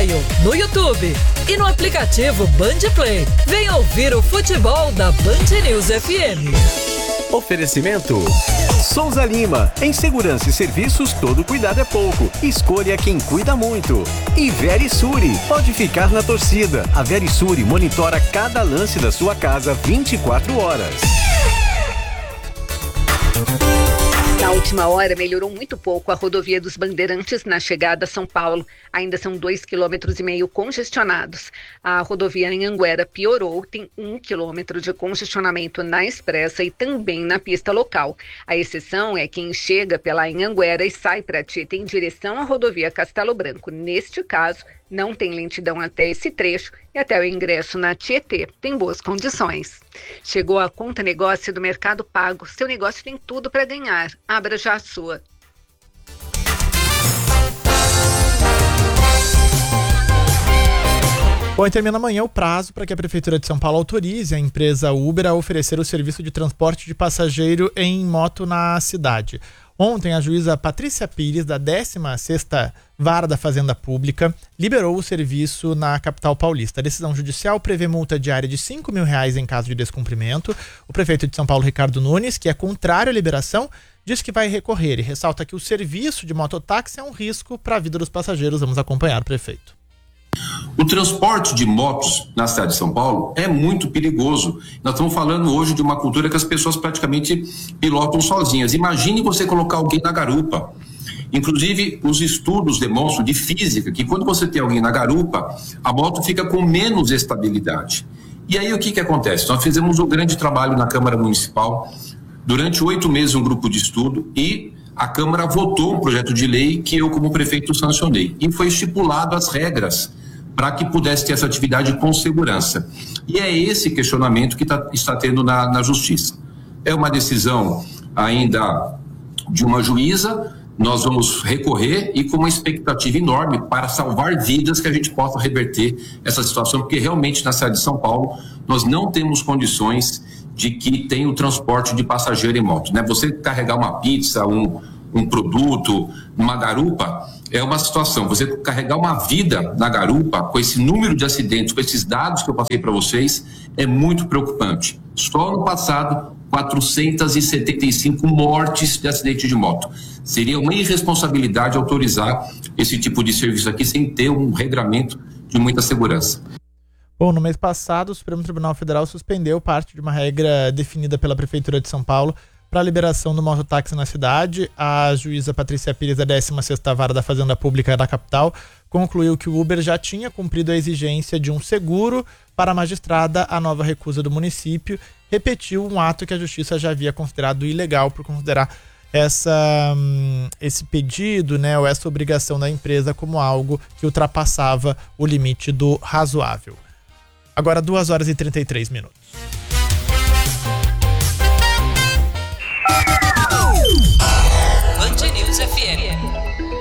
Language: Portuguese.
Mobile, no YouTube e no aplicativo Band Play. Venha ouvir o futebol da Band News FM. Oferecimento Souza Lima. Em segurança e serviços, todo cuidado é pouco. Escolha quem cuida muito. E Verisuri. Pode ficar na torcida. A Verisuri monitora cada lance da sua casa 24 horas. Na última hora, melhorou muito pouco a rodovia dos Bandeirantes na chegada a São Paulo. Ainda são 2,5 km congestionados. A rodovia em Anguera piorou, tem 1 km de congestionamento na expressa e também na pista local. A exceção é quem chega pela Anhanguera e sai para Tietê em direção à rodovia Castelo Branco. Neste caso, não tem lentidão até esse trecho e até o ingresso na Tietê tem boas condições. Chegou a Conta Negócio do Mercado Pago. Seu negócio tem tudo para ganhar. Abra já a sua. Bom, e termina amanhã o prazo para que a Prefeitura de São Paulo autorize a empresa Uber a oferecer o serviço de transporte de passageiro em moto na cidade. Ontem, a juíza Patrícia Pires, da 16ª Vara da Fazenda Pública, liberou o serviço na capital paulista. A decisão judicial prevê multa diária de R$5 mil em caso de descumprimento. O prefeito de São Paulo, Ricardo Nunes, que é contrário à liberação, diz que vai recorrer e ressalta que o serviço de mototáxi é um risco para a vida dos passageiros. Vamos acompanhar o prefeito. O transporte de motos na cidade de São Paulo é muito perigoso. Nós estamos falando hoje de uma cultura que as pessoas praticamente pilotam sozinhas. Imagine você colocar alguém na garupa. Inclusive, os estudos demonstram de física que quando você tem alguém na garupa, a moto fica com menos estabilidade. E aí o que acontece? Nós fizemos um grande trabalho na Câmara Municipal, durante 8 meses um grupo de estudo, e a Câmara votou um projeto de lei que eu, como prefeito, sancionei. E foi estipulado as regras para que pudesse ter essa atividade com segurança. E é esse questionamento que está tendo na Justiça. É uma decisão ainda de uma juíza, nós vamos recorrer e com uma expectativa enorme para salvar vidas, que a gente possa reverter essa situação, porque realmente na cidade de São Paulo nós não temos condições de que tenha o transporte de passageiro em moto, né? Você carregar uma pizza, um produto numa garupa é uma situação. Você carregar uma vida na garupa, com esse número de acidentes, com esses dados que eu passei para vocês, é muito preocupante. Só no passado, 475 mortes de acidente de moto. Seria uma irresponsabilidade autorizar esse tipo de serviço aqui sem ter um regramento de muita segurança. Bom, no mês passado, o Supremo Tribunal Federal suspendeu parte de uma regra definida pela Prefeitura de São Paulo para a liberação do mototáxi na cidade. A juíza Patrícia Pires, da 16ª Vara da Fazenda Pública da capital, concluiu que o Uber já tinha cumprido a exigência de um seguro. Para a magistrada, a nova recusa do município repetiu um ato que a justiça já havia considerado ilegal por considerar esse pedido, né, ou essa obrigação da empresa como algo que ultrapassava o limite do razoável. Agora 2h33. Band News FM.